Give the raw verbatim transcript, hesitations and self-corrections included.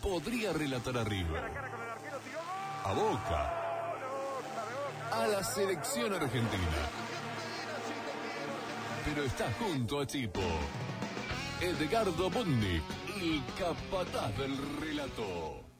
podría relatar a River, a Boca, a la selección argentina. Pero está junto a Chipo, Edgardo Bondi, el capataz del relato.